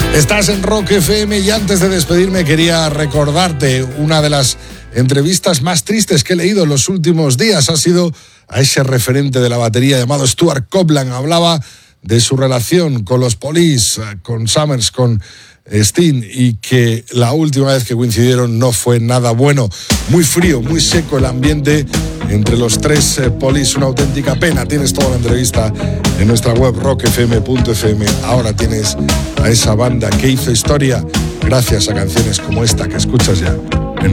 Estás en Rock FM y antes de despedirme quería recordarte una de las entrevistas más tristes que he leído en los últimos días. Ha sido a ese referente de la batería llamado Stuart Copeland. Hablaba de su relación con los Police, con Summers, con Sting, y que la última vez que coincidieron no fue nada bueno. Muy frío, muy seco el ambiente entre los tres Police, una auténtica pena. Tienes toda la entrevista en nuestra web rockfm.fm. Ahora tienes a esa banda que hizo historia gracias a canciones como esta que escuchas ya.